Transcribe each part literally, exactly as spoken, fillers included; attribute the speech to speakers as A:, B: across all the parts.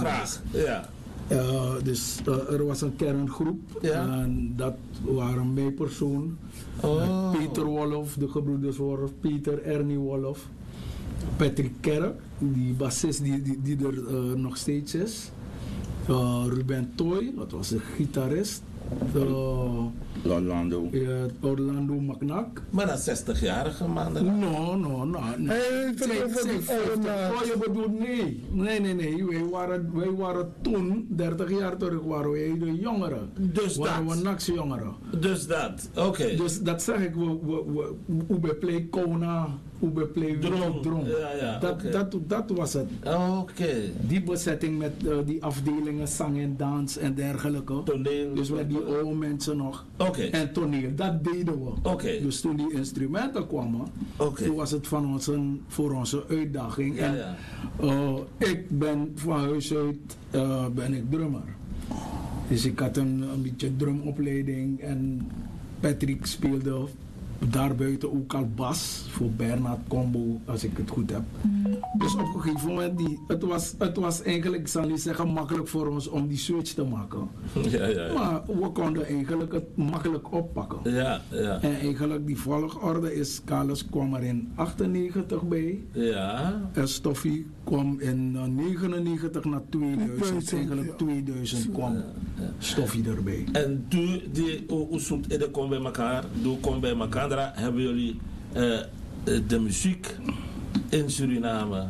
A: Graag, ja.
B: Uh, dus uh, er was een kerngroep
A: ja.
B: en dat waren mijn persoon.
A: Oh.
B: Peter Wolff, de gebroeders Wolff, Peter, Ernie Wolff, Patrick Kerk, die bassist die, die, die er uh, nog steeds is. Uh, Ruben Toy, dat was een gitarist. Uh,
C: Orlando.
B: Uh, Orlando McNack.
A: Maar dat zestigjarige man.
B: No, no, no.
D: Hey,
B: oh, je bedoelt nee. Nee, nee, nee. Wij waren, wij waren toen, dertig jaar terug, waren wij de jongeren.
A: Dus
B: waren
A: dat.
B: we nax-jongeren.
A: Dus dat, oké. Okay.
B: Dus dat zeg ik, we, we, we, we, we play Kona, we play
A: Drom.
B: Drom.
A: Ja, ja,
B: dat,
A: okay.
B: dat, dat was het.
A: Oké. Okay.
B: Die bezetting met uh, die afdelingen, zang en dans en dergelijke.
A: Toneel.
B: Dus met die oude mensen nog.
A: Okay.
B: En toneel, dat deden we.
A: Okay.
B: Dus toen die instrumenten kwamen,
A: okay.
B: toen was het van ons een, voor onze uitdaging.
A: Ja,
B: en
A: ja.
B: Uh, ik ben van huis uit uh, ben ik drummer. Dus ik had een, een beetje drumopleiding en Patrick speelde daarbuiten ook al bas voor Bernard Combo, als ik het goed heb. Mm. Dus op een gegeven moment, die, het, was, het was eigenlijk, ik zal niet zeggen makkelijk voor ons om die switch te maken.
A: Ja, ja, ja.
B: Maar we konden eigenlijk het makkelijk oppakken.
A: Ja, ja.
B: En eigenlijk die volgorde is, Carlos kwam er in achtennegentig bij.
A: Ja.
B: En Stoffie kwam in uh, negenennegentig naar tweeduizend. Eigenlijk ja. tweeduizend kwam ja, ja. Stoffie erbij.
A: En toen die Oesut Ede kwam bij elkaar, toen kwam bij elkaar, hebben jullie uh, de muziek in Suriname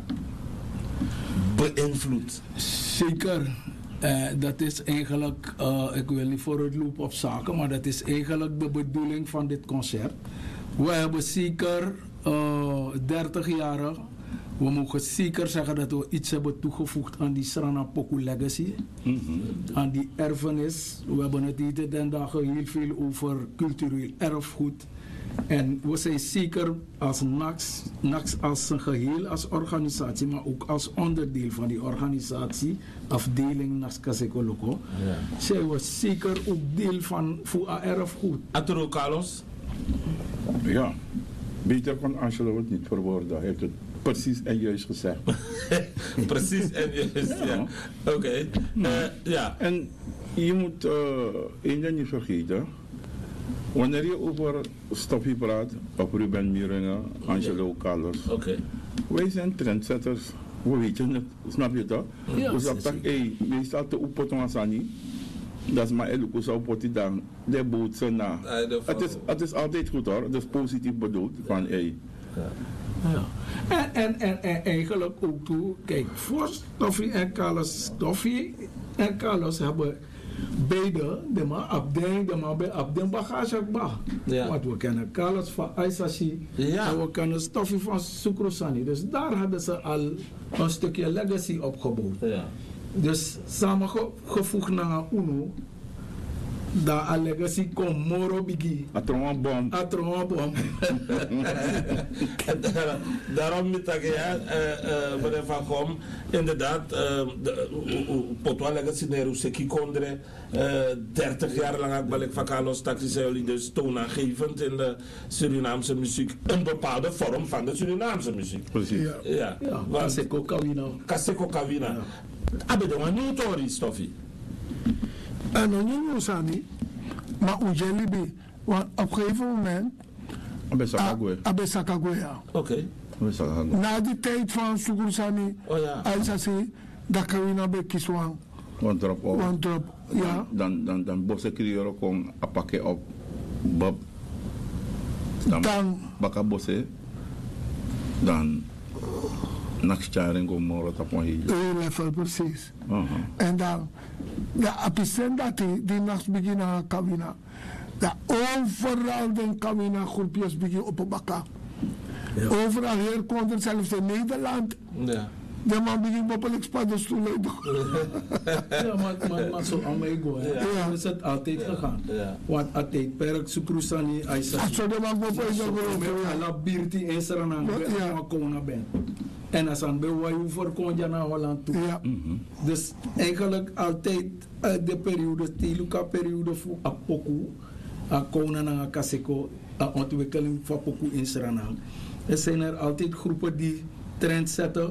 A: beïnvloed?
B: Zeker. Uh, dat is eigenlijk, uh, ik wil niet voor het loop op zaken, maar dat is eigenlijk de bedoeling van dit concert. We hebben zeker uh, dertig jaar, we mogen zeker zeggen dat we iets hebben toegevoegd aan die Srana Poku legacy, mm-hmm. aan die erfenis. We hebben het hier den dagen heel veel over cultureel erfgoed. En we zijn zeker als NAX, NAX als een geheel, als organisatie, maar ook als onderdeel van die organisatie, afdeling NAX Kaseko Loko, ja. zijn we zeker ook deel van voor erfgoed.
A: Aturo Carlos?
C: Ja, beter kon Angelo het niet verwoorden. Hij heeft het precies en juist gezegd.
A: Precies en juist, ja. ja. Oké. Okay. Uh, ja.
C: En je moet uh, één ding niet vergeten. Wanneer je over Stoffie praat, of Ruben Mieringa, Angelo ja. Carlos,
A: okay.
C: wij zijn trendsetters. We weten het, snap je dat?
A: Ja,
C: dus dat ik, hey, meestal te opotonsani, dat is maar eluko zou potie dan, de boot ze na. Het is, het is altijd goed hoor, het is positief bedoeld van hey.
B: Ja. Ja. En, en, en, en eigenlijk ook toe, kijk, voor Stoffie en Carlos, Stoffie en Carlos hebben beide, de man abden, de man bij abden bagage ba. Ja. Want we kennen Carlos van Aisashi ja. en we kennen Stoffie van Sukrosani. Dus daar hadden ze al een stukje legacy opgebouwd.
A: Ja.
B: Dus samengevoegd naar UNO, dat a legacy komt moro bigi.
C: Atron bom.
B: Atron bom.
A: Daarom moet ik ja, meneer Van Kom, inderdaad, potwa legacy neru seki kondre, dertig jaar lang ben ik van Carlos Taxi zijn jullie dus toonaangevend in de Surinaamse muziek, een bepaalde vorm van de Surinaamse muziek.
C: Precies.
B: Ja.
A: Ja.
B: Ja. Kaseko Kawina.
A: Kaseko Kawina. Abe de wani tori Stoffie.
D: En dan niet Moussani, maar Ujelibi, want op een gegeven moment.
C: Abesakagwe.
D: Abesakagwe, ja.
A: Oké.
D: Na die tijd van Sukursani,
A: oh, ja.
D: Aisasi, dat kan je naar Bekiswang.
C: Want erop op.
D: Want erop, ja.
C: Dan, dan, dan bosse krioro kon apake op Bob. Dan,
D: dan
C: baka bosse. Dan. Naksjaren kom moro tapon hier.
D: Level, precies.
C: Uh-huh.
D: En dan, de apicent dat die, die nachts beginnen aan Kawina. Dat overal de Kawina groepjes beginnen op een bakka. Ja. Overal hier komt er zelfs in Nederland.
A: Ja.
D: De man begint bepaald spannen stoelen.
B: Ja, maar, maar, maar zo aan mij go. Ja. Ja. Is het altijd ja. gegaan. Ja. Want altijd perk Sukrusani Aisha.
D: Zo de man bepaald
B: ja. Alla birti in Suriname ja. Kona ben. En als aan bij je voorkomt je naar Holland toe.
D: Ja.
B: Mm-hmm. Dus eigenlijk altijd uh, de periode, de Luca periode voor Apoku, Akona naar Kaseko, de ontwikkeling van Poku in Suriname. Er zijn er altijd groepen die trend zetten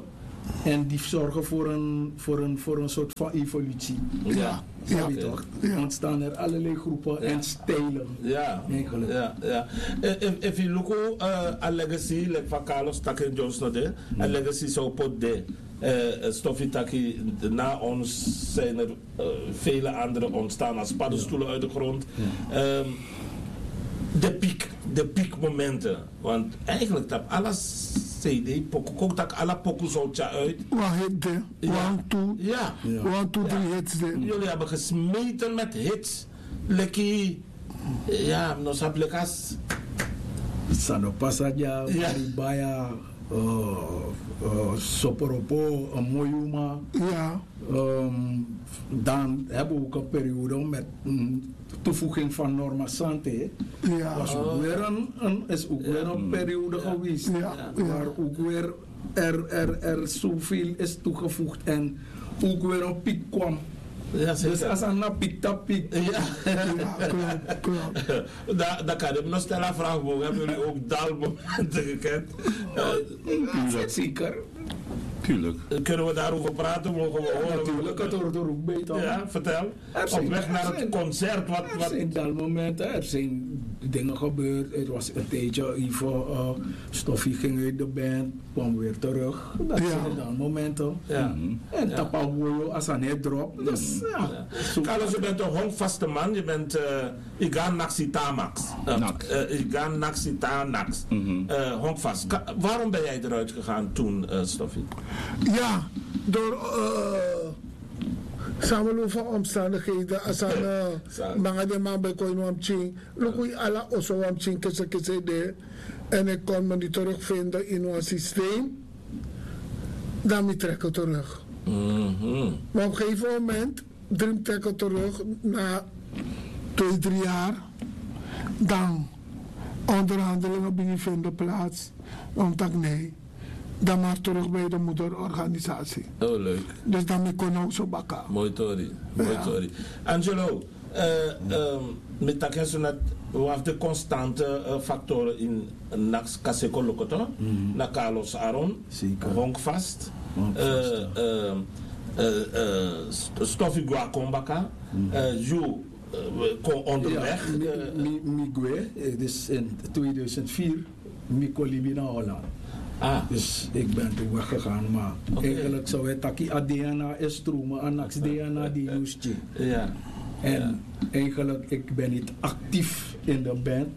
B: En die zorgen voor een, voor een, voor een soort van evolutie.
A: Ja.
B: Ja,
A: ja.
B: toch?
D: Ja.
B: Ontstaan er allerlei groepen
A: Ja.
B: en stijlen.
A: Ja,
B: Eigenlijk.
A: ja, ja. If, if you look at uh, a legacy, like van Carlos Taken Jones no de, a legacy zo pot de. Uh, Stoffie Taki, na ons zijn er uh, vele andere ontstaan als paddenstoelen uit de grond. Um, de piek, de piekmomenten. Want eigenlijk dat alles C D, ook dat alle pokoe zo uit.
D: Wat hit de?
A: Ja.
D: One, two.
A: Ja.
D: One, two, three
A: Ja.
D: hits de.
A: Jullie hebben gesmeten met hits. Lekkie, ja, no saplekas.
B: Sano Pasaja,
A: Ja.
B: Maribaya, uh, uh, Soporopo, uh, Moyuma.
D: Ja.
B: Um, dan hebben we ook een periode met mm, toevoeging van Norma Sante.
D: Ja.
B: Was ook weer een, een, is ook weer een periode
A: Ja.
B: geweest.
D: Ja.
B: Waar ook weer er, er, er zoveel is toegevoegd en ook weer een piek kwam.
A: Ja,
B: Dus
A: zeker.
B: als een na piek, dat piek.
A: Ja.
D: Ja, klopt, klopt.
A: Daar da kan ik nog stellen een vraag voor. Hebben jullie ook dalmomenten gekend? Uh,
B: Zeker.
C: Tuurlijk.
A: kunnen we daarover praten? Mogen we horen?
B: Natuurlijk, het hoort er ook bij toch?
A: Ja, vertel.
B: Er zijn-
A: Op weg naar
B: er
A: het
B: zijn-
A: concert. Wat,
B: Er
A: wat,
B: zijn dalmomenten, er zijn dingen gebeurd. Het was een tijdje, Ivo, uh, Stoffie ging uit de band, kwam weer terug. Dat
D: Ja.
B: zijn dalmomenten.
A: ja.
B: En
A: Ja.
B: Tapa Woyo als een net drop. Dus ja.
A: Ja.
B: Zo-
A: Carlos, je bent een hondvaste man. Je bent uh, Igan Naxitamax. Uh,
C: Nak.
A: uh, Igan Naxitanax.
C: Mhm.
A: Uh, hondvast. Ka- waarom ben jij eruit gegaan toen, uh, Stoffie?
D: Ja, door uh, samenloop van omstandigheden. Als een
A: Sa-
D: mga de man bij koin wamching. Lukui ala oso wamching kese kese de. En ik kon me niet terugvinden in ons systeem. Dan me trekken terug.
A: Mhm.
D: Maar op een gegeven moment, drie trekken terug na twee, drie jaar. Dan onderhandelingen beginnen vinden plaats. Omdat nee, dan maar terug bij de moederorganisatie.
A: Oh, leuk.
D: Dus dan ben ik ook zo bakken.
A: Mooi tori. Mooi
D: Ja.
A: tori. Angelo, uh, um, met dat je net wat de constante uh, factoren in Nax Kaseko Lokoto,
B: Mhm.
A: na Carlos Aron,
B: Zeker.
A: Honkvast,
B: Honkvast,
A: uh, uh, uh, uh, Stoffie Guacombaka, uh, Ju uh, kon onderweg.
B: Ja,
A: uh,
B: mi, mi, Migwe, eh, dus in tweeduizend vier, Mikolibi naar Holland.
A: ah,
B: Dus ik ben toen weggegaan, maar
A: Oké.
B: eigenlijk zou het taki A D N A is stromen, Anax D N A die moest je.
A: ja.
B: En eigenlijk, ik ben niet actief in de band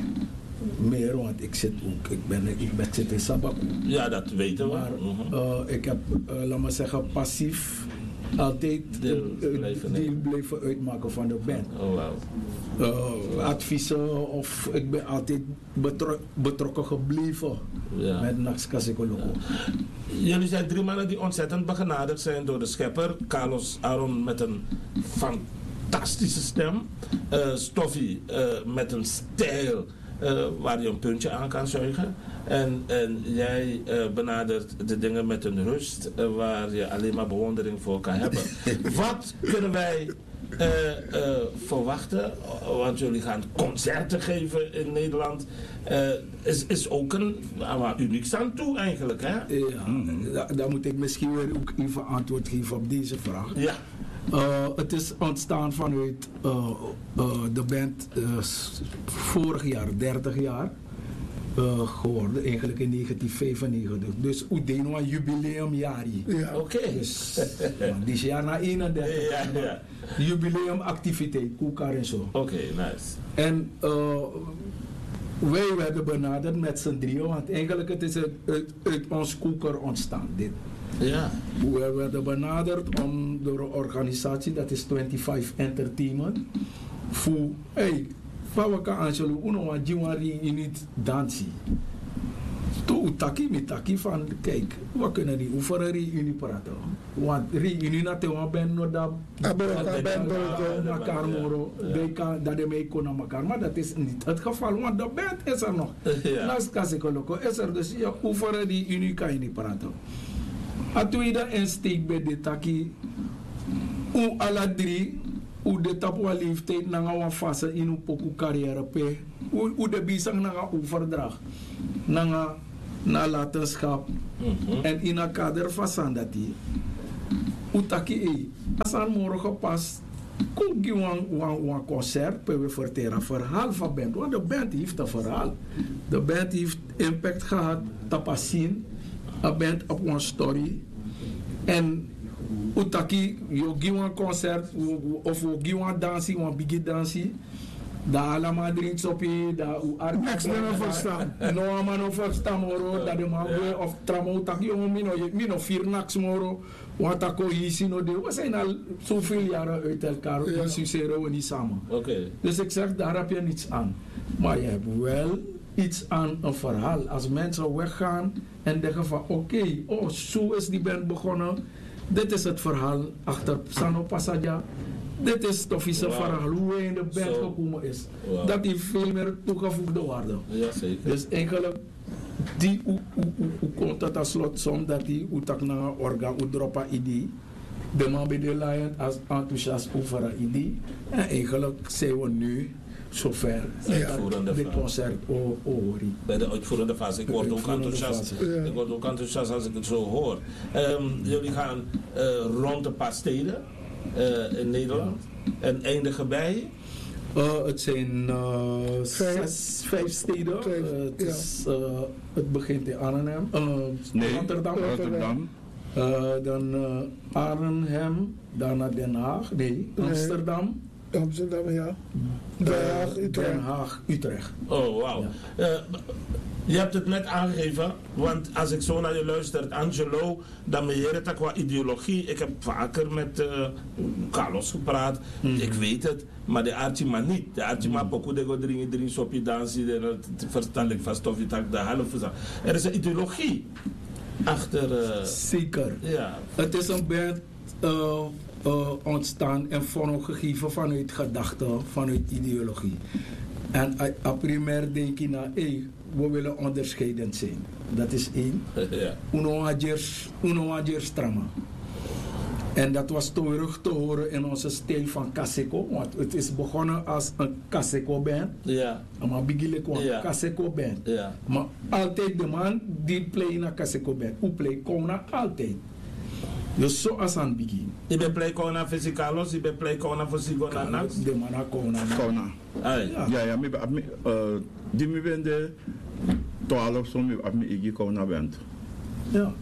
B: meer, want ik zit ook, ik ben, ik ben zit in Sabaku.
A: Ja, dat weten we.
B: Maar
A: Mhm.
B: uh, ik heb, uh, laat maar zeggen, passief altijd
A: Deel
B: uh,
A: blijven
B: deel
A: nemen.
B: blijven uitmaken van de band.
A: Oh, wauw.
B: Uh, adviezen of ik ben altijd betro betrokken gebleven
A: Ja.
B: met Nax Kasekoloko.
A: Jullie zijn drie mannen die ontzettend begenadigd zijn door de schepper. Carlos Aron met een fantastische stem. Uh, Stoffie uh, met een stijl uh, waar je een puntje aan kan zuigen. En, en jij uh, benadert de dingen met een rust uh, waar je alleen maar bewondering voor kan hebben. Wat kunnen wij uh, uh, verwachten? Want jullie gaan concerten geven in Nederland. Uh, is, is ook een waar uniek aan toe eigenlijk, hè?
B: Ja, da- dan moet ik misschien weer ook even antwoord geven op deze vraag.
A: Ja.
B: Uh, het is ontstaan vanuit uh, uh, de band uh, s- vorig jaar, dertig jaar uh, geworden, eigenlijk in negentien vijfennegentig. Dus we deden een jubileumjaar.
D: Ja.
A: Oké.
B: Dus ja, dit jaar na eenendertig
A: Ja,
B: jaar.
A: ja.
B: Jubileumactiviteit, koelkar en zo.
A: Oké, nice.
B: En uh, wij werden benaderd met z'n drieën, want eigenlijk het is het uit, uit ons koelkar ontstaan. Dit.
A: Ja.
B: We werden benaderd om, door een organisatie, dat is vijfentwintig Entertainment. Voor, hey, Fawaka Angelo, uno wa jiwari unit dansie. Toen utaki met taki van, kijk, we kunnen die over een reunie praten. Want reunie na te wan ben no da
D: Abelka ben Belko.
B: elkaar moro, dat de mee kon aan elkaar. Maar dat is niet het geval, want de band is er nog.
A: Ja.
B: Naast Kasekoloko is er dus, ja, over een reunie kan je niet praten. A tweede insteek bij de taki, u alle drie, u de tapwa leeftijd na een fase in uw poku carrière pe, u, u de bisang na een overdracht, na een nalatenschap. Mm-hmm. En in een kader van Sandati, utaki e, als aan morgen pas, kom je een concert, per we verteren verhaal van band. Want de band heeft een verhaal. De band heeft impact gehad, tapasin, een band op een story. En utaki, je geeft een concert, of je geeft een dansie, een biggie dansie. Da allemaal drinks op je, da u ark.
D: Niks meer verstaan.
B: No man of verstaan moro, dat de man of tramo tak jongen mino mino vier naks moro. Want ako hisi no de. We zijn al zoveel jaren uit elkaar, en suceren we niet samen.
A: Okay.
B: Dus ik zeg, daar heb je niets aan. Maar je hebt wel iets aan een verhaal. Als mensen weggaan en denken van oké, okay, oh zo is die band begonnen. Dit is het verhaal achter Sano Passagia. Dit is toch iets wow. verhaal hoe hij in de band so, gekomen is. Wow. Dat heeft veel meer toegevoegde waarde.
A: Ja, zeker.
B: Dus eigenlijk, die hoe komt het als slotsom dat die utak naar een orgaan, u droppen idee. De man bij de Lion als enthousiast over een idee. En eigenlijk zijn we nu zover dat dit concert horen.
A: Bij de uitvoerende fase. Ik word ook enthousiast. Ja. Ik word ook enthousiast als ik het zo hoor. Um, jullie gaan uh, rond een paar steden. Uh, in Nederland en eindigen bij?
B: Uh, het zijn uh, vijf. Zes, vijf steden. Uh, het, ja. is, uh, het begint in Arnhem, uh,
C: nee,
B: Rotterdam,
C: Rotterdam.
B: Uh, dan uh, Arnhem, daarna Den Haag, nee, nee. Amsterdam.
D: Amsterdam, ja. Den Haag, Utrecht.
B: Den Haag, Utrecht.
A: Oh, wauw. Ja. Uh, Je hebt het net aangegeven, want als ik zo naar je luister, Angelo, dan ben je het qua ideologie. Ik heb vaker met uh, Carlos gepraat, mm. ik weet het, maar de Archima niet. De Archima, poku de go drinken, drinken, sopje dansen, dat verstand ik vast of je tak de halve. Er is een ideologie achter. Uh,
B: Zeker.
A: Ja.
B: Het is een band uh, uh, ontstaan en vormgegeven vanuit gedachten, vanuit ideologie. En a primair denk je naar, hey, we willen onderscheidend zijn. Dat is één. Ja. Uno ager strama. En dat was terug te horen in onze stijl van Kaseko. Want het is begonnen als een Kaseko band.
A: Ja.
B: Maar begin ik een Kaseko band.
A: Ja.
B: Maar altijd de man die play naar Kaseko band. U play Kona altijd. Dus zoals aan het begin.
A: Je bent play Kona Fysicalos, je bent play Kona voor Sigona Nax?
B: De man Kona.
C: Kona. Ja, ja, ja. Die me ben de twaalf zo'n me af me igi Kona bent.
B: Ja.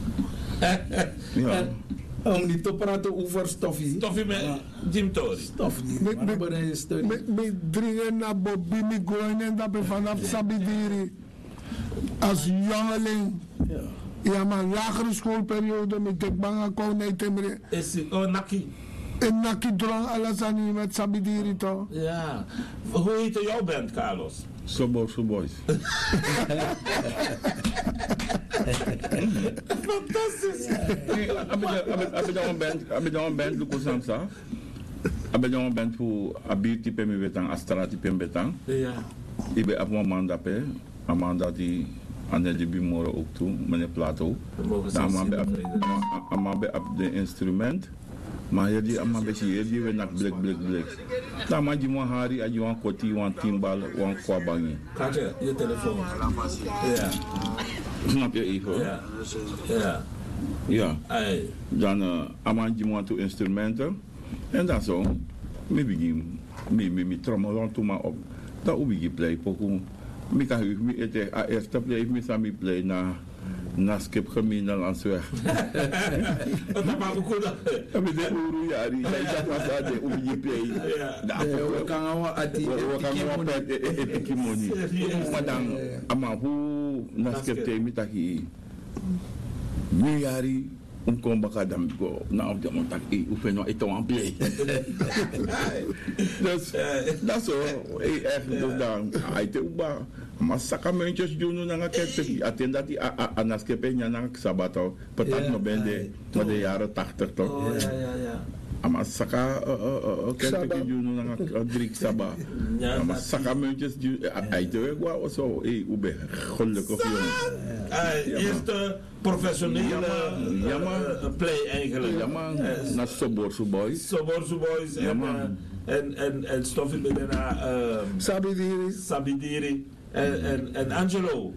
C: Ja.
B: Om niet te praten over stoffie.
A: Stoffie met Jim Tori.
B: Stoffie.
D: Met dringen naar Bobby Migoen en dat ben vanaf Sabidiri. Als jongeling. Ja. Ja, maar lagere schoolperiode met de banga kon nee temre.
A: Is oh Naki.
D: En Naki drong alles aan u met Sabidiri toch?
A: Ja. Hoe heette jouw band, Carlos?
C: Sobor Boys.
A: Fantastisch.
C: Heb je een band? Heb je een band? Lucas Samsa. Heb je een band voor Abir type me betang, Astra type me betang?
A: Ja.
C: Ik ben op een maand op hè, een maand dat die aan de bimoro ook toe, meneer Plato. Dan maar bij op de instrument. Maar hier die allemaal beetje hier die we nak blik blik blik. Dan maar die man hari, die man koti, wan timbal, wan kwabangi.
A: Kijk je, je telefoon. Ja.
C: Snap je even?
A: Ja. Ja.
C: Ja. Dan uh, allemaal die man toe instrumenten. En dan zo, me begin, me me me trommelen toe maar op. Dat begin play pokoe. Ik kan u het eerste play, ik mi play na na skip gemeen aan zweg.
A: Dat maakt ook goed.
C: En met de oru jari, jij dat was dat de oru play.
B: Ja. We kan gewoon ati,
C: we kan gewoon pet epikimoni. Maar dan, ama hoe na skip te met taki. Nu jari. Um kom baka dam go na op de montak e oefen no ito aan play. Dus dat zo echt dus dan ai te uba maar sakamentjes doen na ngakete atenda die anaskepe nya na sabato patat no bende no de jaren tachtig toch.
A: Ja ja ja.
C: Maar saka kente doen na drik saba. Maar sakamentjes ai te gwa zo e ube gelukkig jongen.
A: Eerste professionele
C: ja,
A: uh, play eigenlijk.
C: Ja man, uh, naar Soborsu Boys.
A: Soborsu Boys ja, en, uh, en, en, en Stoffie Bedena, uh,
D: Sabidiri.
A: Sabidiri en, en, en Angelo.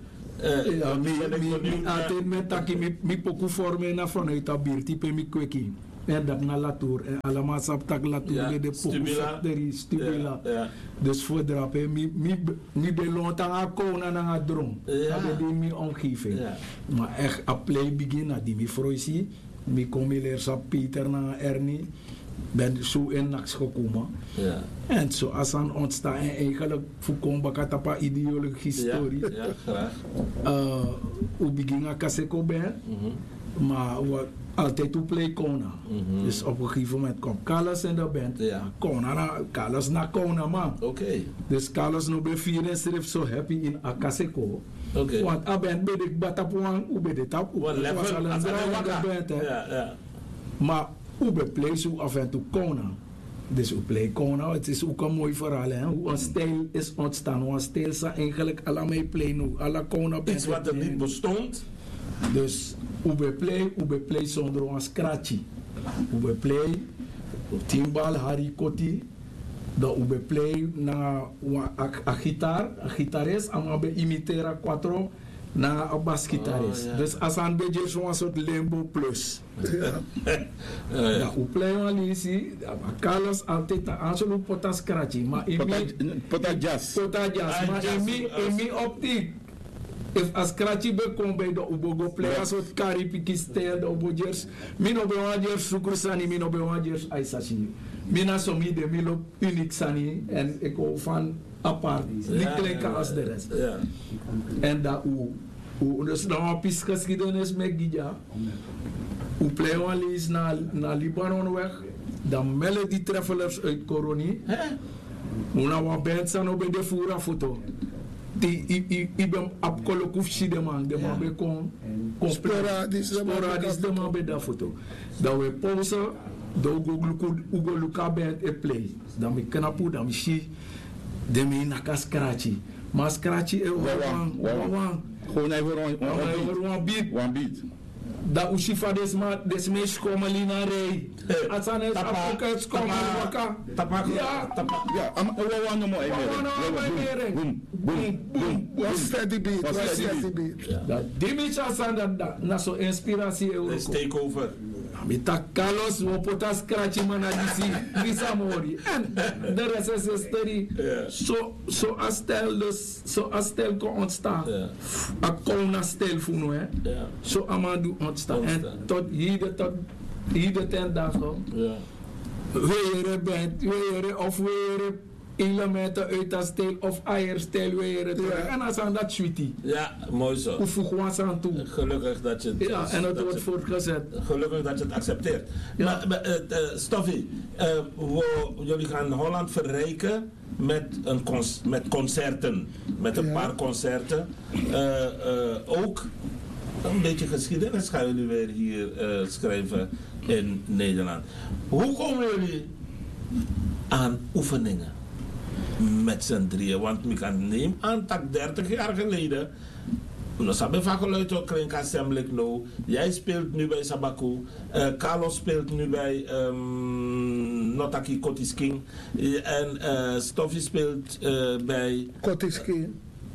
A: Uh,
B: ja, mi,
A: ben ik
B: mi,
A: benieuwd
B: mi,
A: naar-
B: altijd met taki, mi, mi poku vormen na vanuit dat bier, type mi kweki. En dat na latour. En allemaal sap tak latour,
A: Ja,
B: de poku
A: stubila.
B: factory, stubila.
A: Ja, ja.
B: Dus voor drap, hè, mi, mi, mi belont aan haar kona en haar drom.
A: Ja.
B: Dat is mi omgeving.
A: Ja.
B: Maar echt, a play begin, na die mi vroisi. Mi kom hier sap Pieter na Ernie. Ben zo in Nax gekomen.
A: Ja.
B: En zo als aan ontstaan en eigenlijk voor bakatapa ideologische historie.
A: Ja, ja, graag.
B: Uh, we beginnen Kaseko ben,
A: Mhm.
B: maar we altijd toe play Kona.
A: Mhm.
B: Dus op een gegeven moment komt Carlos in de band.
A: Ja.
B: Kona na, Carlos na Kona man.
A: Oké.
B: Dus Carlos no be vier en schreef zo happy in Akaseko.
A: Oké.
B: Want a band ben ik batapuan, u ben de tap, u
A: Wat
B: was
A: level,
B: al een
A: als hij
B: draaiende
A: wakker.
B: band, hè.
A: Ja, ja.
B: Maar hoe be play zo af en toe Kona. Dus hoe play Kona, het is ook een mooi verhaal. Hè? Hoe een stijl is ontstaan. Hoe een stijl is eigenlijk allemaal play nu. Alla Kona
A: Iets wat er niet bestond.
B: Dus hoe be play, hoe be play zonder een scratchy. Hoe be play, timbal, Harry Kotti. Dat hoe be play na een gitaar, een gitarist, en we be imiteren quattro na een basgitarist.
A: Oh, ja.
B: Dus als een beetje zo'n soort limbo plus.
A: Ja, ja.
B: Ja, u play one lisi, Carlos altijd aan zo'n potas scratchy, maar in mi
C: Pota jazz.
B: potas jazz,
A: Ah,
B: maar
A: jazz,
B: in mi
A: as-
B: in mi optiek. If a scratchy be kom bij de ubogo play als het karipiki stijl de ubogers, mi no be wangers sukur sani, mi no be wangers aisashi. Mi na so mi de mi lo uniek sani en ik hou van apart, niet
A: Ja,
B: gelijk
A: ja,
B: als de rest.
A: Ja.
B: En dat u, u dus dan een pis geschiedenis met Gija. U play one is naar naar Libanon weg. Dan Melody Travelers uit Coroni. Una wa band san op de fura foto. Die i i i ben op kolokuf si de man, de man be kon kon
D: Sporadisch, de man
B: sporadisch de man be da foto. Dan we pause, do go gluku ugo luka band e play. Dan me knapu dan me si de me na kaskrachi. Maar scratchy e
C: Wawan,
B: wawan
C: wawan.
B: wawan.
C: Gewoon even een
B: Dan we
C: one
B: one beat.
C: beat. One beat.
B: Da ushifa des ma des me skoma lina rei. Atsan es
A: Tapa-
B: apuka skoma
A: tapa-
B: waka.
A: tapa-
B: Ja.
A: tapa-
C: Ja, ama wawan no mo ay
B: Wawan no mo ay
C: meron.
B: meron.
C: Boom, boom, boom, boom.
D: Was steady beat,
C: Was
D: was
C: steady
D: steady beat.
B: Dat dimicha san dat da na so inspiratie
A: De
B: euro.
A: takeover.
B: Mita Carlos wo pota scratchy man adisi visa mori. En de rest is history.
A: Ja.
B: So so a stijl dus so a stijl kon ontstaan.
A: Ja.
B: A kona stijl funo hè.
A: Ja.
B: So amadu ontstaan. En
A: Ontstaan.
B: tot hier tot hier ten dagen.
A: Ja.
B: Weer bent, weer of weer elementen uit dat stijl of eierstijl weer terug. En dan zijn dat sweetie.
A: Ja, mooi zo.
B: Hoe voeg wat aan toe?
A: Gelukkig dat je het,
B: Ja, en het
A: dat
B: wordt
A: je-
B: voortgezet.
A: gelukkig dat je het accepteert.
B: Ja.
A: Maar, maar uh, uh, Stoffie, uh, we- jullie gaan Holland verrijken met, een cons- met concerten, met een
D: Ja.
A: paar concerten. Uh, uh, ook een beetje geschiedenis gaan jullie weer hier uh, schrijven in Nederland. Hoe komen jullie aan oefeningen met z'n drieën? Want ik kan neem aan dat dertig jaar geleden. Nou, sabe vaak geluid ook kring assembly nou. Jij speelt nu bij Sabaku. Uh, Carlos speelt nu bij um, Notaki Kotis King. Uh, en uh, Stoffie speelt uh, bij
D: Kotiski.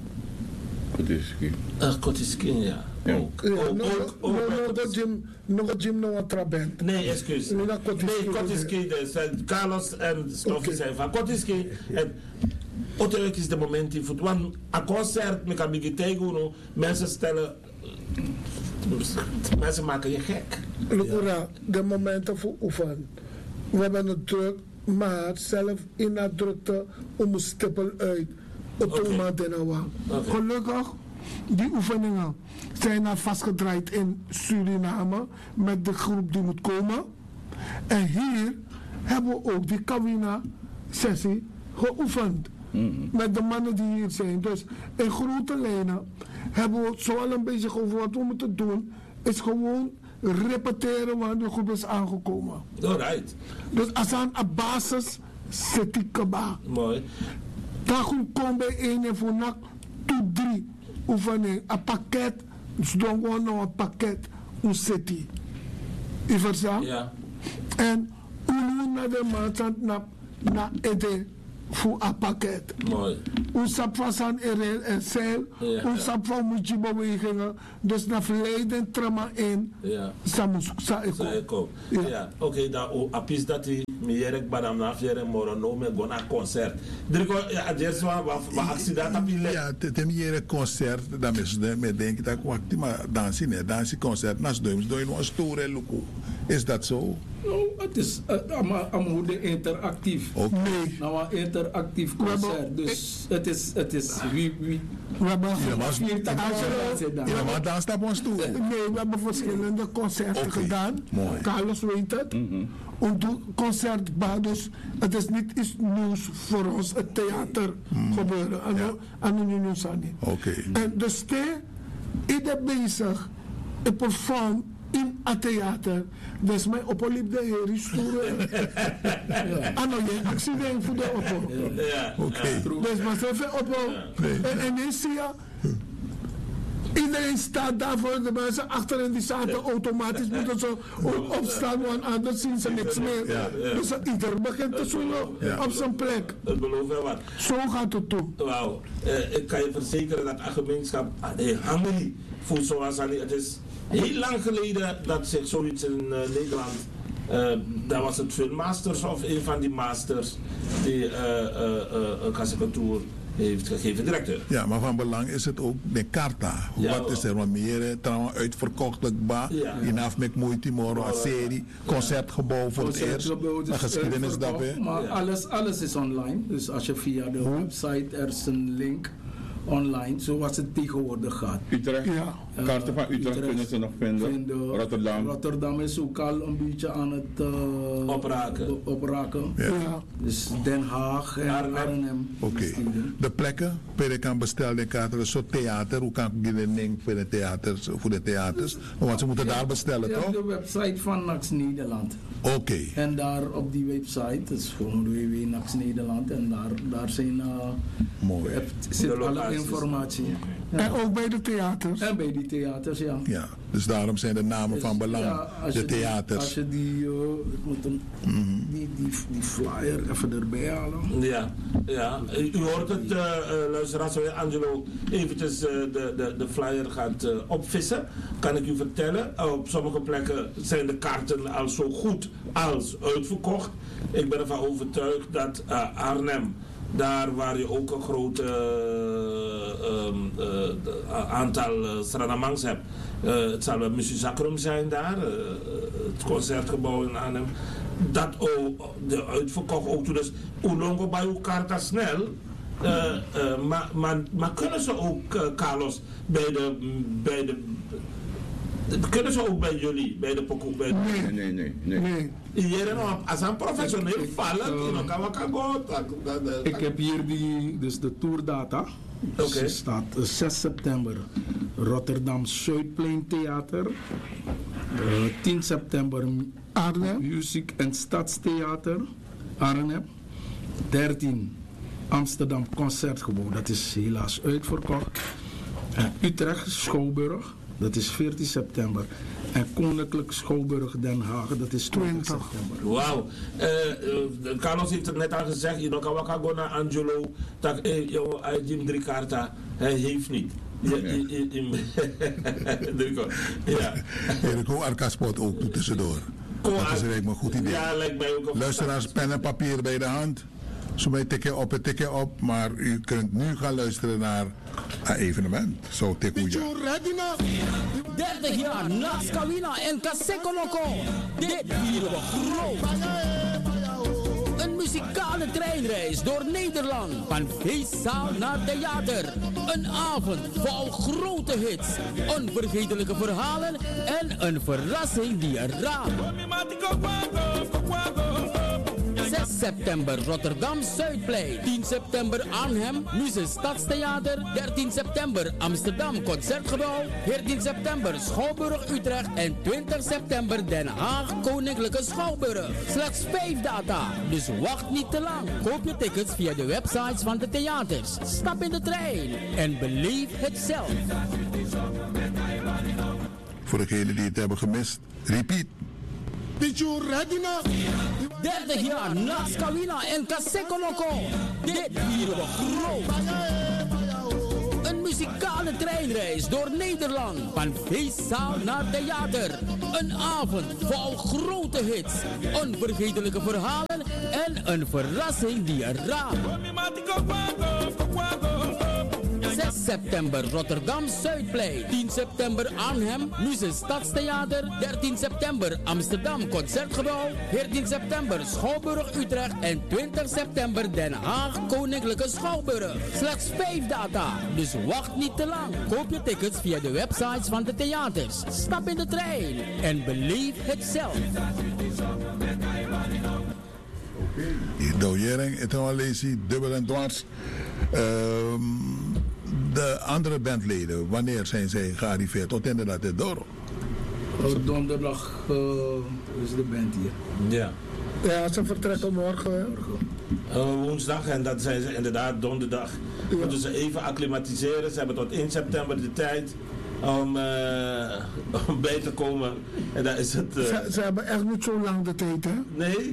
C: Goed is het.
A: uh, Kotis King, ja.
C: Ja.
A: Ook.
D: Ja,
A: Ook,
D: no,
A: ook,
D: no,
A: ook bij
D: no,
A: Kotis-
D: no, Jim, no, Jim, no, wat trabent.
A: Nee, excuus.
D: Nee, dat Kotis
A: Nee,
D: King,
A: Kotis
D: ja.
A: King. Dus, uh, Carlos en Stoffie
D: Oké.
A: zijn van Kotis King. En Otterlijk is de moment in voet. Want een concert met een beetje tegen, mensen stellen. Mensen maken je gek.
D: Lukura, de momenten voor oefenen. We hebben het druk, maar zelf in dat drukte om een stippel uit. Op de
A: Oké.
D: moment in Awa.
A: Oké.
D: Gelukkig, die oefeningen zijn er vastgedraaid in Suriname met de groep die moet komen. En hier hebben we ook die Kawina-sessie geoefend. Met de mannen die hier zijn. Dus in grote lijnen hebben we het zo al een beetje over wat we moeten doen. Is gewoon repeteren waar de groep is aangekomen.
A: Alright.
D: Dus als aan een basis zit die kaba.
A: Mooi.
D: Dan kom bij één en voor nak toe drie oefening. Een pakket, dus dan gewoon nog een pakket, hoe zit die? Je verstaan?
A: Ja.
D: En hoe naar de maand na na ede voor een pakket.
A: Mooi.
D: Hoe sap van zijn er en zeil,
A: Ja,
D: hoe
A: ja.
D: sap van moet je bewegingen. Dus naar verleden trauma in.
A: Ja.
D: Samus, sa ik
A: Zei ik ook.
D: Ja.
A: Ja, oké, dan o apis dat hij meerek badam na fiere morono me gona concert. Driko ja aders wa wa accident apile.
E: Ja, het is hier een concert, dan is het met denk ik dat ik maar dansen, nee, dansen concert, naast duims, doe je nog een stoere loco. Is dat zo?
B: Nou, het is allemaal uh, interactief.
E: Ook.
D: Nee.
B: Nou, een interactief concert. Dus het is, het is wie, wie,
D: We hebben,
E: Helemaal-
B: vier tak-
E: Ja, maar dan staat ons toe.
D: nee, we hebben verschillende concerten
E: Oké,
D: gedaan.
E: mooi.
D: Carlos weet het. En toen concert, dus het is niet iets nieuws voor ons, het theater gebeuren. En
E: Ja.
D: en nu nieuws aan niet.
E: Oké.
D: En dus te, ieder bezig, ik perform in het theater. Dus mij opliep de heer is stoere. En dan je accident voor de oppo.
A: Ja.
E: Oké.
D: Dus maar ze even oppo. En en dan zie je, iedereen staat daar voor de mensen achterin die zaten automatisch moeten ze op- opstaan, want anders zien ze niks meer.
E: Ja,
D: Dus ieder begint te zoeken
E: Ja.
D: op zijn plek.
A: Het belooft wel wat.
D: Zo gaat het toe.
A: Wauw, eh, ik kan je verzekeren dat een gemeenschap eh, hungry voor zoals aan het is heel lang geleden dat zich zoiets in uh, Nederland, uh, dat was het Filmmasters of een van die masters die uh, uh, uh, een Kassakatour heeft gegeven, directeur.
E: Ja, maar van belang is het ook de Karta.
A: Ja,
E: Wat is er wat meer? Trouwens, uitverkochtelijk ba.
A: Ja.
E: Inaf met moeite morgen, een serie, concertgebouw voor het eerst.
B: Concertgebouw, dus
E: Een geschiedenis dat
B: uitverkocht,
E: we.
B: Maar
A: Ja.
B: alles, alles is online. Dus als je via de website, er is een link online, zoals het tegenwoordig gaat.
C: Utrecht.
D: Ja.
C: Kaarten van Utrecht,
B: Utrecht
C: kunnen ze nog vinden.
B: vinden.
C: Rotterdam.
B: Rotterdam is ook al een beetje aan het uh,
A: Opraken.
B: op- opraken.
E: Ja.
D: Ja.
B: Dus Den Haag en
A: Arnhem.
B: Arnhem.
E: Oké.
B: Dus die-
E: De plekken, per ik kan bestellen de kaarten, een soort theater. Hoe kan ik die link voor de theaters? Voor de theaters? Want ze moeten daar bestellen,
B: Je hebt
E: toch?
B: de website van Nax Nederland.
E: Oké.
B: En daar op die website, dat is gewoon w w w punt nax Nederland. En daar, daar zijn, uh,
E: Mooi.
B: heb- zit
A: De
B: alle
A: locaties.
B: informatie. Ja.
D: En ook bij de theaters.
B: En bij die theaters, ja.
E: Ja, dus daarom zijn de namen
B: Dus,
E: van belang.
B: ja, als
E: De
B: je die-
E: theaters.
B: als je die, uh, ik moet hem, die, die, die flyer even erbij halen.
A: Ja, ja. U u hoort het, uh, uh, luisteraars, als Angelo eventjes uh, de, de, de flyer gaat uh, opvissen, kan ik u vertellen. Uh, op sommige plekken zijn de kaarten al zo goed als uitverkocht. Ik ben ervan overtuigd dat uh, Arnhem, daar waar je ook een groot uh, um, uh, de- a- aantal uh, Sranamangs hebt. Uh, het zal wel Musicacrum zijn daar, uh, het concertgebouw in Arnhem. Dat ook de uitverkocht ook toe. Dus hoe lang bij elkaar snel. Uh, uh, maar, maar, maar kunnen ze ook, uh, Carlos, bij de, bij de. Kunnen ze ook bij jullie, bij de pokoe, bij de.
C: Nee, nee, nee. nee.
D: Nee.
A: Hier nog, als een professioneel
B: Ik-
A: vallen,
B: ik,
A: you know,
B: uh,
A: kan we kan go, tak- dat- dat-
B: Ik heb hier die, dus de tourdata.
A: Oké.
B: Dus er staat uh, zes september Rotterdam Zuidplein Theater. Uh, tien september
D: Arnhem.
B: Muziek en Stadstheater Arnhem. dertien Amsterdam Concertgebouw, dat is helaas uitverkocht. En Utrecht Schouwburg, dat is veertien september. En Koninklijk Schouwburg Den Haag, dat is twintig
D: twintig.
B: september.
A: Wauw. Uh, uh, Carlos heeft het net al gezegd, je kan wel gaan naar Angelo, dat eh, joh, hij Jim drie kaarten, hij heeft niet. Ja,
C: Nee.
A: i- i- i- Drie kaarten. Ja.
E: Erik, hoe Arcasport ook toe tussendoor.
A: Kom
E: Dat is
A: aan.
E: lijkt me een goed idee.
A: Ja, lijkt mij ook een
E: Luisteraars, pen en papier bij de hand. Zo bij tikken op en tikken op. Maar u kunt nu gaan luisteren naar een evenement. Zo tikkoeja.
F: dertig jaar Nax Kawina en Kaseko Loco. Dit vieren we groot. Een muzikale treinreis door Nederland. Van feestzaal naar theater. Een avond vol grote hits. Onvergetelijke verhalen en een verrassing die je raadt. zes september Rotterdam Zuidplein. tien september Arnhem, Muze Stadstheater. dertien september Amsterdam Concertgebouw. veertien september Schouwburg Utrecht. En twintig september Den Haag Koninklijke Schouwburg. Slechts vijf data, dus wacht niet te lang. Koop je tickets via de websites van de theaters. Stap in de trein en beleef het zelf.
E: Voor degenen die het hebben gemist, repeat.
D: Did you ready now?
F: dertig jaar Nachts Kawina en Kasekoloko. Dit vieren we groot. Een muzikale treinreis door Nederland. Van feestzaal naar theater. Een avond vol grote hits. Onvergetelijke verhalen en een verrassing die je raadt. zes september Rotterdam Zuidplein. tien september Arnhem, Muze Stadstheater. dertien september Amsterdam Concertgebouw. veertien september Schouwburg Utrecht. En twintig september Den Haag Koninklijke Schouwburg. Slechts vijf data, dus wacht niet te lang. Koop je tickets via de websites van de theaters. Stap in de trein en beleef het zelf.
E: Dojering, Etonalesi, dubbel en dwars. Um, de andere bandleden, wanneer zijn zij gearriveerd? Tot inderdaad het Doro.
B: Donderdag uh, is de band hier.
A: Ja.
D: Ja, ze vertrekken morgen.
A: Uh, woensdag en dat zijn ze inderdaad donderdag.
D: Ja.
A: Moeten ze even acclimatiseren. Ze hebben tot één september de tijd om, uh, om bij te komen. En dan is het... Uh...
D: Ze, ze hebben echt niet zo lang de tijd, hè?
A: Nee?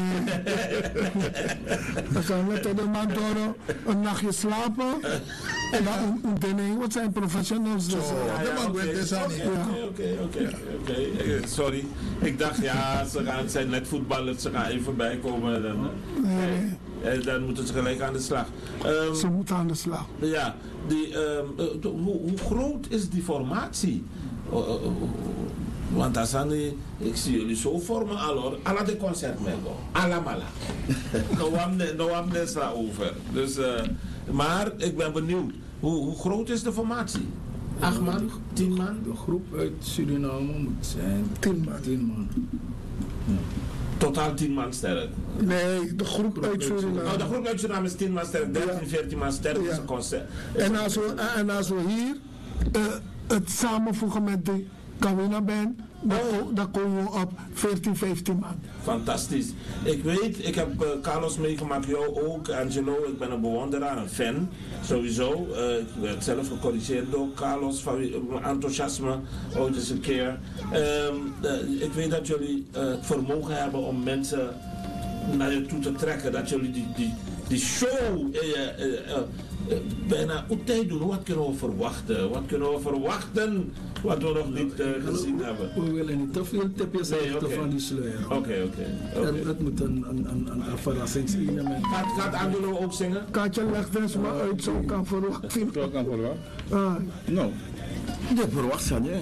D: Dan gaan we met de Mandoro een nachtje slapen. En dan een, een ding, wat zijn professionals dus.
E: Zo,
A: Ja,
E: dat
A: ja,
E: mag
A: oké,
E: weer dus aan.
A: oké, oké, oké, oké. Sorry. Ik dacht, ja, ze gaan, het zijn net voetballers, ze gaan even voorbij komen. En dan,
D: Nee,
A: en dan moeten ze gelijk aan de slag. Um,
D: ze moeten aan de slag.
A: Ja, die, um, uh, de, hoe, hoe groot is die formatie? Uh, uh, uh, want als aan die, ik zie jullie zo vormen al hoor. Alla de concert melgo. Alla mala. Nou hebben we het over. Dus, uh, maar ik ben benieuwd. Hoe, hoe groot is de formatie? Acht man? Tien man?
B: De groep uit Suriname moet zijn
D: Tien man.
B: tien man.
A: Totaal tien man sterk.
D: Nee, de groep uit Suriname.
A: Oh, de groep uit Suriname is tien man sterk, dertien, veertien man sterk is een concert.
D: En als we, en als we hier uh, het samenvoegen met de Kawina Band, dan, ko- dan komen we op veertien, vijftien man.
A: Fantastisch. Ik weet, ik heb uh, Carlos meegemaakt, jou ook, Angelo. Ik ben een bewonderaar, een fan, sowieso. Uh, ik werd zelf gecorrigeerd door Carlos, van wie- mijn enthousiasme ooit eens een keer. Um, uh, ik weet dat jullie uh, het vermogen hebben om mensen naar je toe te trekken. Dat jullie die, die, die show uh, uh, uh, uh, bijna op tijd doen. Wat kunnen we verwachten? Wat kunnen we verwachten wat we nog niet uh, gezien hebben?
B: We willen niet te veel tipjes
A: Nee,
B: lichten
A: oké.
B: van die sluier.
A: Oké, oké.
B: Het,
A: oké.
B: het moet een, een, een, een, een verrassingselement.
A: Gaat, gaat Angelo ook zingen?
D: Kaatje legt eens maar uit, zo kan verwachten.
C: Zo kan voor wat?
D: Ah,
C: Nou, dit verwacht zijn jij.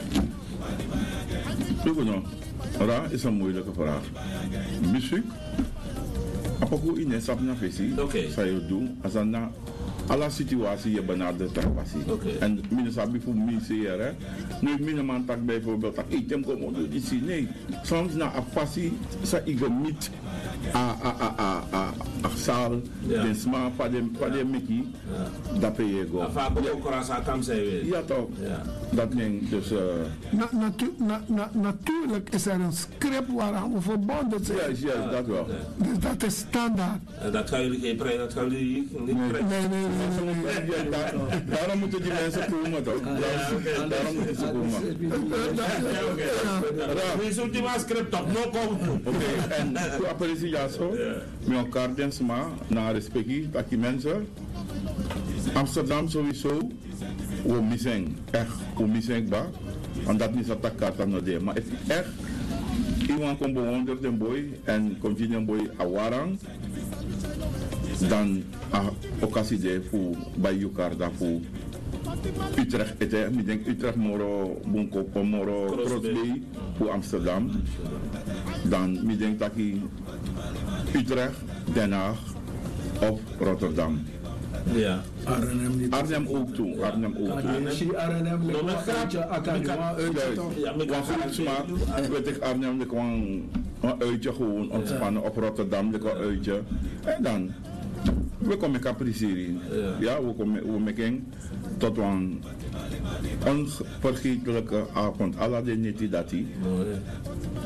C: Doe nou. Ra is een moeilijke vraag. Muziek. Apoko in een sap na visie.
A: Oké.
C: Zou je doen als een na alle situatie je benadert ter passie.
A: Oké.
C: En minus sabi voor mensen hier hè. Nu minder man tak bijvoorbeeld dat ik hem kom doen die zien. Nee. Soms na een passie sa ik gemiet a a a a a a saal
A: Ja.
C: den sma pa de pa de Mickey. Dat ben je go.
A: Vaak ook Korasa kan zij weer.
C: Ja toch.
A: Ja.
C: Dat ding dus. Uh,
D: na, natu- na, na, natuurlijk is er een script waaraan we verbonden zijn.
C: Juist, juist, dat wel.
D: Dus dat is standaard.
A: En dat gaan jullie geen prijs, dat gaan jullie niet prijs.
D: Nee, nee, nee. nee, nee.
C: Ja, daar, daarom moeten die mensen komen toch? Daarom,
A: oké.
C: daarom moeten ze komen.
A: Ja, oké. Wie zoekt die maar script op? No komen.
C: Oké, en voor appreciatie, met elkaar denken maar naar respectie, dat die mensen, Amsterdam sowieso, we missen, echt, we missen ba, en dat is dat kaart aan de maar het is echt, iemand komt bewonderen den boy en komt die den boy awarang, dan a occasie de voor bij elkaar daarvoor. Utrecht, het is, ik denk Utrecht, Moro, Bunko, Moro, Crosby voor Amsterdam. Dan ik denk dat ik Utrecht, Den Haag of Rotterdam.
A: Ja.
B: Arnhem niet.
C: Arnhem ook toe, Arnhem ook toe.
B: Als je Arnhem ligt,
A: Nog een
B: uitje, Akadema, uitje toch?
A: Ja, maar ik
C: Want
A: ga
C: goed smaak, weet ik Arnhem, ik gewoon een uitje gewoon ontspannen op Rotterdam, ik een uitje. En dan, we komen appreciëren. Ja, we komen, we maken tot een onvergetelijke avond, alla de neti dati.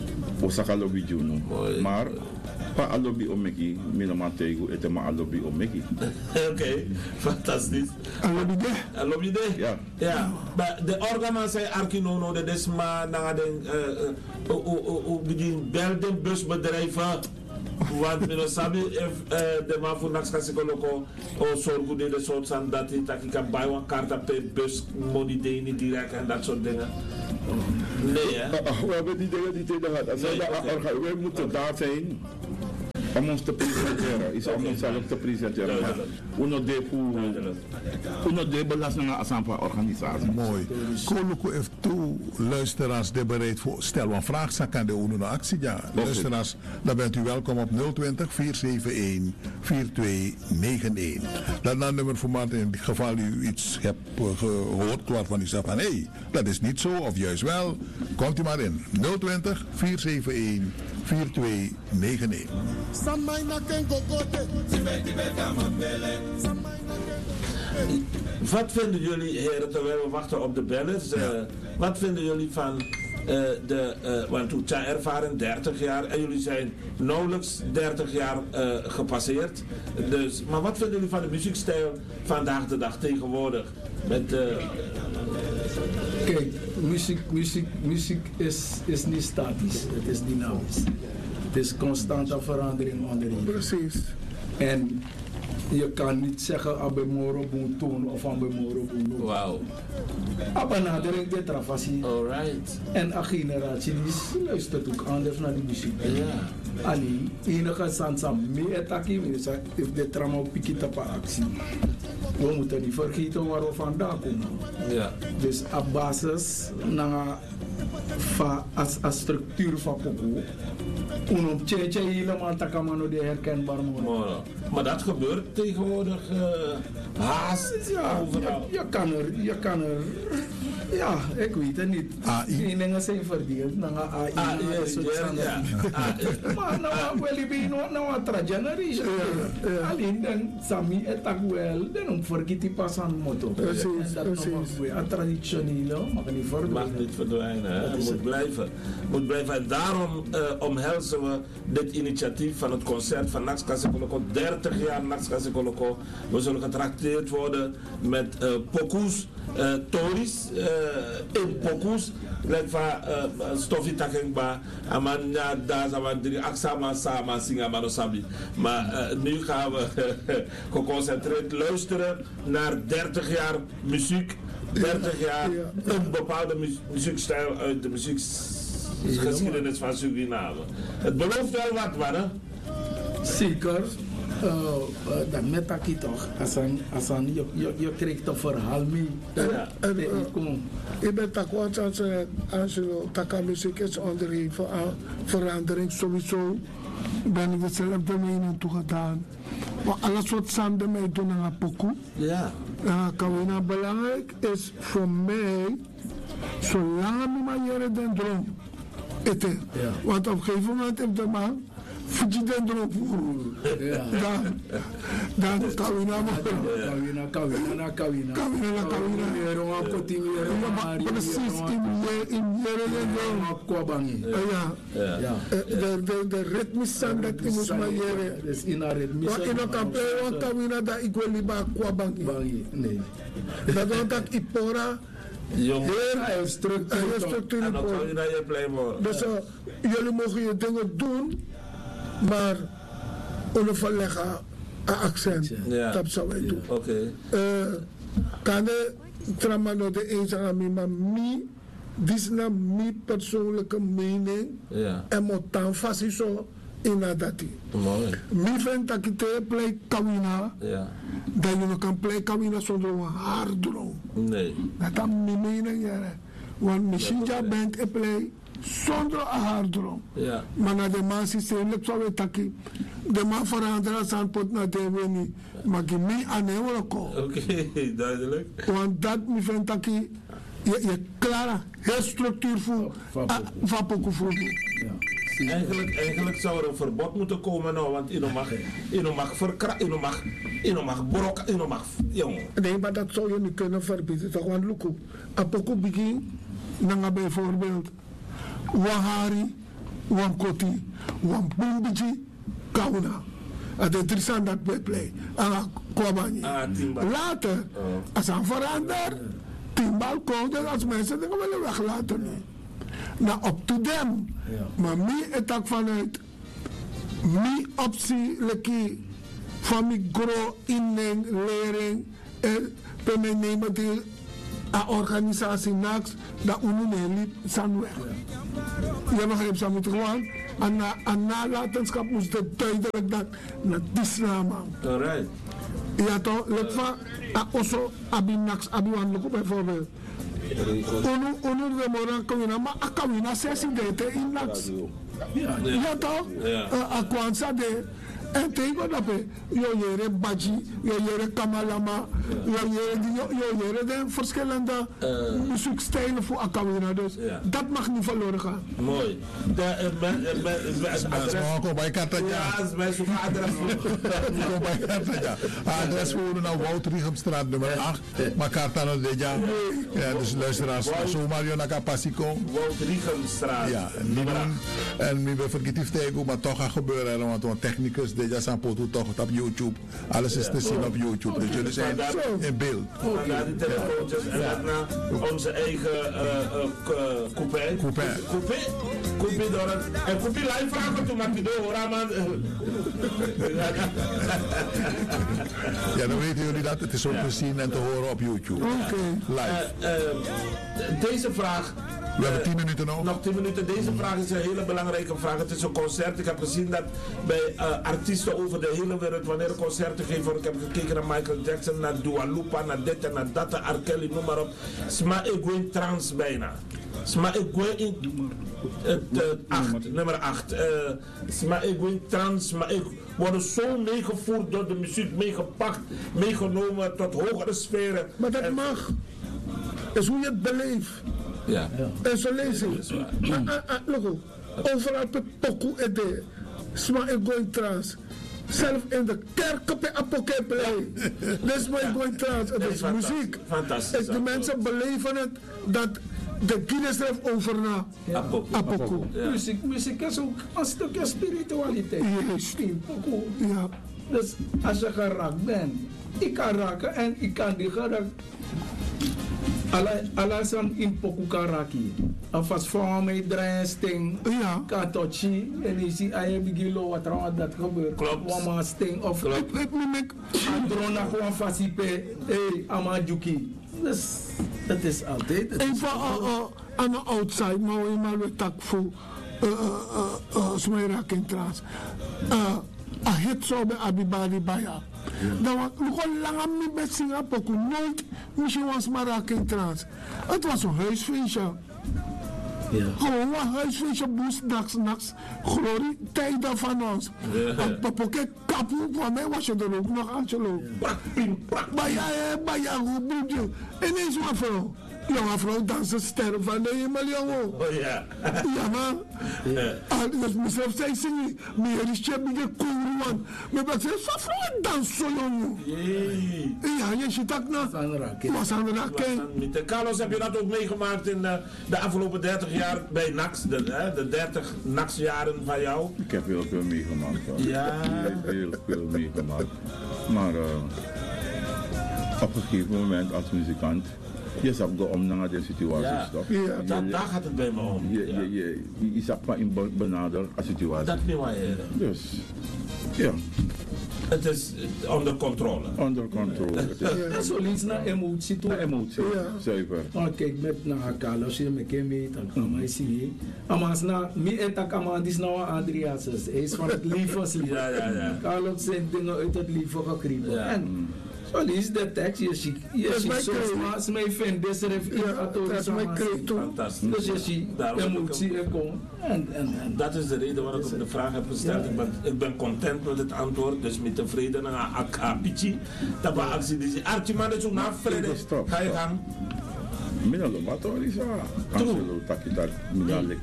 C: Osaka lobby juno. Maar pa alobi omeki, minoma tego ete ma alobi omeki.
A: Oké, fantastisch.
D: Alobi de?
A: Alobi de?
C: Ja.
A: Ja, maar de organen zijn arkinono, de desma, na den, o begin belden busbedrijven. Want men sabi de man voor nax kasi koloko o zorgu de soort van dat hij dat ik kan bij een kaart per bus money day niet direct en dat soort dingen. Nee hè?
C: We hebben die dingen die tegen gehad. We moeten daar zijn om ons te presenteren. Is om onszelf te presenteren. Uno de voor uno de belastingen als een organisatie.
E: Mooi. Koloko heeft toe luisteraars die bereid voor stel een vraag kan de Uno actie. Ja, luisteraars, dan bent u welkom op nul twintig, vier zeven een, vier twee negen een. Dat is een nummer voor maar in het geval u iets hebt gehoord waarvan u zegt van hé, hey, dat is niet zo of juist wel. Komt u maar in. nul twintig, vier zeven een, vier twee negen een.
A: Wat vinden jullie, heren, terwijl we wachten op de bellers, uh, wat vinden jullie van uh, de, uh, want toen zijn ervaren dertig jaar en jullie zijn nauwelijks dertig jaar uh, gepasseerd. Dus, maar wat vinden jullie van de muziekstijl vandaag de dag tegenwoordig? Met, uh,
B: Kijk, muziek, muziek, muziek is, is niet statisch, het is dynamisch. Het is constante verandering onderin.
D: Precies.
B: En je kan niet zeggen abemoro boen toon of abemoro boen.
A: Wauw.
B: Abanadering de travasie.
A: Alright.
B: En een generatie die luistert ook anders naar de muziek.
A: Ja.
B: Ali, enige sansa mee etaki, if de trama pikita pa actie. We moeten niet vergeten waar we vandaan komen.
A: Ja.
B: Dus op basis na fa as a structuur van pokoe, unom cheche helemaal takamano de herkenbaar worden.
A: Maar dat gebeurt tegenwoordig uh, haast
B: ja,
A: overal.
B: Je, je kan er, je kan er, ja, ik weet het niet.
E: A I.
B: Die dingen zijn verdiend, na A I,
A: Ah, yes, ja, ja.
B: maar nou, wel je nou, nou, een transgeneration. Alleen dan, Sami etak wel, dan om vergeet die pas aan motor.
D: Precies,
B: dat
D: precies.
B: een traditionele, mag niet verdwijnen.
A: Mag niet verdwijnen, hè? Het moet blijven. moet blijven. En daarom uh, omhelzen we dit initiatief van het concert van Nax Kasekoloko. dertig jaar Nax Kasekoloko. We zullen getrakteerd worden met uh, pokoes, uh, tories, uh, in pokoes. Like van uh, Stoffie Takengba, Aman ja, daar zijn we drie Aksama Sama Singa Manosabi. Maar uh, nu gaan we uh, geconcentreerd luisteren naar dertig jaar muziek. dertig jaar een bepaalde mu muziekstijl uit de muziekgeschiedenis van Suriname. Het belooft wel wat, man, hè?
B: Zeker. Uh, uh, dat met dat toch, als een, als een, je, je, je krijgt een verhaal mee.
A: Ja.
D: En, uh, ik ben takwaans als Angelo, takmuziek is onderheen van uh, verandering sowieso. Ben ik dezelfde mening toegedaan. Maar alles wat samen mij doen aan pokoe.
A: Ja.
D: Uh, Kawina belangrijk is voor mij, zolang ik maar jaren den droom. Eten.
B: Ja.
D: Want op een gegeven moment heb de man Fuji den droom voor.
B: Ja.
D: Dan, dan Kawina maar.
B: Kawina, Kawina, Kawina.
D: Kawina, Kawina. Ja, precies, in jaren den droom.
B: Kwabangi.
D: Ja.
B: Ja.
D: De, de, de ritmes zijn dat ik moest maar jaren.
B: Dus in haar ritme.
D: Want in een campagne van Kawina dat ik wil niet bij Kwabangi.
B: Nee.
D: Dat want dat Ipora.
A: Jong.
D: Heel
B: structuur.
D: Heel structuur.
A: En dan kan je naar je blij worden.
D: Dus uh, jullie mogen je dingen doen, maar onverleggen een accent.
A: Ja.
D: Dat zou wij doen.
A: Oké.
D: Okay. Uh, kan de tramano de eens aan mij, maar mi, dit is naar mijn persoonlijke mening.
A: Ja.
D: En moet dan vast zo in dat.
A: Mooi.
D: Mi vindt dat ik te play Kawina.
A: Ja.
D: Dat je nog kan play Kawina zonder een haardroom.
A: Nee.
D: Dat is mijn mening, ja. Want misschien ja bent ik play zonder een haardroom.
A: Ja.
D: Maar na de man systeem, ik zou het taki. De man veranderen zijn pot naar de wini. Maar ik me aan hem ook.
A: Oké, duidelijk.
D: Want dat me vindt dat je je klaar heel structuur voor van pokoe voor.
A: Eigenlijk, eigenlijk zou er een verbod moeten komen, nou, want je mag, je mag verkrachten, je mag, je mag brokken, je mag, jongen.
D: Nee, maar dat zou je niet kunnen verbieden, toch? Want Luko, a pokoe begin, dan bijvoorbeeld Wahari, wan koti, wan bumbiji, kauna. Het is interessant dat we play. Ah, kwabani. Later, als hij verandert, timbal komt en als mensen dingen willen weglaten nu. Nou, up to them. Maar mij het ook vanuit mijn optie, leki, van mijn groe inning, lering, en bij mij nemen die a organisatie naast dat ununeli zijn weg. Je begrijpt, ze moeten gewoon aan nalatenschap moest het duidelijk dat naar die naam.
A: Alright.
D: Ja toch, let van, also abi nax abi wan bijvoorbeeld. Onu onu de moran kawina ma akawina sesi de in nax. Ja toch? A kwansa de en tegen dat we yo jere baji, yo jere kamalama, yo jere yo jere de verschillende muziekstijlen voor akawina, dus dat mag niet verloren gaan.
A: Mooi. De
E: Kom bij Kartaja.
A: Ja, mijn zo'n adres.
E: Kom bij Kartaja. Adres voor naar Wout Rigemstraat nummer acht. Maar Kartano de ja. Ja, dus luisteraars, zomaar je naar Capasico.
A: Wout Rigemstraat.
E: Ja, en nu we vergeten tegen, maar toch gaat gebeuren, want een technicus de ja poto toch op YouTube. Alles is te zien op YouTube. Dus jullie zijn in beeld.
A: Vandaar die telefoontjes en daarna onze eigen coupé.
E: Coupé.
A: Coupé. Coupé door het. En coupé live vragen toen maak je door hoor, man.
E: Ja, dan weten jullie dat. Het is ook te zien en te horen op YouTube. Live.
A: Deze vraag.
E: We hebben tien minuten nog.
A: Nog tien minuten. Deze vraag is een hele belangrijke vraag. Het is een concert. Ik heb gezien dat bij uh, artiesten over de hele wereld, wanneer een concerten geven, ik heb gekeken naar Michael Jackson, naar Dua Lipa, naar dit en naar dat, R. Kelly, noem maar op. Sma ik in trans bijna. Sma ik in acht, nummer acht. Sma ik in trans, maar ik worden zo meegevoerd door de muziek, meegepakt, meegenomen tot hogere sferen.
D: Maar dat en, mag. Dat is hoe je het beleeft.
A: Ja.
D: En zo lezen. Logo. Overal per pokoe en de. Sma ik in trans. Zelf in de kerk op de apocalypse. Dat is mijn going trans. Het is muziek.
A: Fantastisch.
D: De mensen beleven het dat de Guinness heeft over na apoku.
B: Muziek, muziek is ook een stukje spiritualiteit.
D: Juist.
B: Pokoe.
D: Ja.
B: Dus als je geraakt bent, ik kan raken en ik kan die geraakt. Alasan in poku karaki. Alvast voor mij draaien sting.
D: Ja.
B: Katochi. En je ziet aan je begilo wat er dat gebeurt.
A: Klopt.
B: Wama sting of
D: Ik ik me
B: Androna gewoon fasipe. Hey, amajuki. Dus het is altijd.
D: Even aan de outside, maar we maar weer tak voor smeren in trans. A hit zo bij Abibali Baya. Dan was gewoon langer niet met Singapore, nooit misschien was maar in trans. Het was een huisfeestje.
B: Ja.
D: Gewoon een huisfeestje, boes, nachts, nachts, glorie, tijden van ons. Papoke kapu, van mij was je er ook nog aan te lopen. Baya, baya, hoe moet je? Ineens wat vrouw. Jonge vrouw dansen sterren van de hemel, jongen.
A: Oh ja.
D: Ja, man. Dus mezelf zei ze niet. Meer is je bij koeruan. Maar ik zei, wat vrouw dansen zo, jongen? Ja, je ziet ook nog. Was aan de raken.
A: Carlos, heb je dat ook meegemaakt in de, de afgelopen dertig jaar bij N A X? De, hè, de dertig N A X-jaren van jou?
C: Ik heb heel veel meegemaakt. Hoor.
A: Ja.
C: Ik heb heel veel meegemaakt. Maar uh, op een gegeven moment als muzikant. Je zag de om naar de situatie.
A: Ja,
D: ja.
A: Dat, daar gaat het bij me om.
C: Je,
A: ja.
C: je, je, je, je zag maar in benader als situatie.
A: Dat niet waar, heren.
C: Dus, ja.
A: Het is onder controle.
C: Onder controle.
B: Ja, zo iets naar emotie toe.
C: Emotie,
D: ja.
C: zuiver.
B: Maar kijk, met naar Carlos, je me ken me, dan kan mij zien. Maar na, mi en takama, die is nou Andreas. Hij is van het levenslied.
A: Ja, ja, ja.
B: Carlos zijn dingen uit het leven gekrepen.
A: Ja.
B: En zo is de tekst, je ziet, je ziet zo, maar als mij vindt, deze heeft
D: dat is mijn kreet toe.
A: Fantastisch.
B: Dus je ziet emotie en kom. En, en, en.
A: Dat is de reden waarom ik de vraag heb gesteld. Ik ben, ik ben content met het antwoord, dus met tevreden naar Akapichi. Dat was actie die zei, Archie man, dat is ook na vrede. Ga je gang.
C: Mina lo mato Lisa. Angelo takitar mina lek.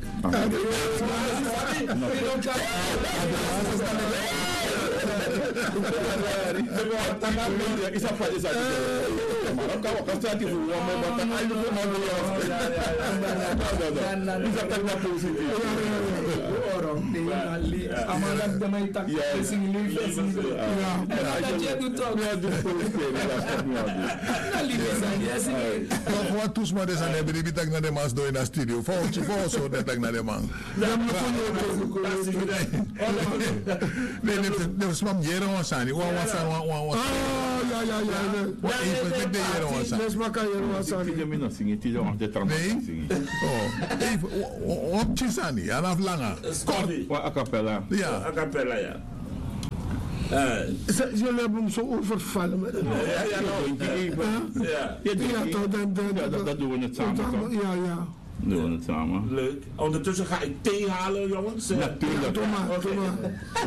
C: Isa fa isa. Maar ook al kan het voor me maar dan hij moet maar ja ja ja. Isa tak na positief.
B: nee, ja, lief. Amanda de mij tak, sing lief, sing lief. Ja, dat je doet toch?
C: Ja, doe voorspelen, dat is toch niet aan
B: Nou, lief is aan je, sing.
E: Toch wat toes maar des aan hebben, die tak naar de man door in de studio. Volgens voor zo dat ik naar de man. Nee, nee, nee, smam jaren was aan, wat was aan, wat was.
D: Ah, ja, ja, ja.
E: Wat even met de jaren was aan.
D: Les makan jaren was aan.
C: Ik ga niet zingen, die jongen de tram
E: Nee. Oh, even op Chisani, en af langer.
A: Kort.
C: Wat a cappella.
E: Ja.
A: A cappella, ja.
D: Jullie hebben hem zo overvallen met hem.
A: Ja, ja, nou. Ja.
D: Ja, toch, dan, dan,
C: Ja, dat, dat doen we het samen, toch?
D: Ja, ja.
C: Doen we het samen.
A: Leuk. Ondertussen ga ik thee halen, jongens.
C: Natuurlijk.
D: Doe maar, doe maar.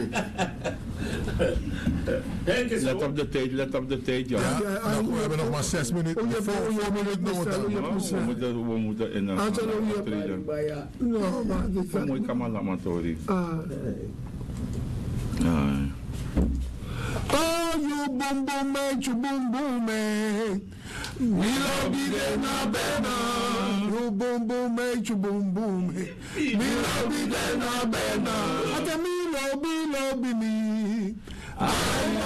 A: Kijk eens
C: Let
A: op.
C: op de tijd, let op de tijd, ja.
E: Ja, nou, we hebben nog maar zes minuten.
D: je hebt-
E: Voor
D: hoe je
E: voor
D: hebt
E: minuten
D: besteld,
E: nodig.
D: hoe je hebt
C: Oh, we, moeten, we moeten in een
D: Angelo, je hebt-
C: optreden.
D: No, maar dit
C: Een mooi kamalamatori.
D: Ah.
C: Ja.
D: Oh, you boom boom man, you boom boom man. Milo bide na bena. You boom boom man, you boom boom man. Milo bide na bena. Ate milo bilo bimi.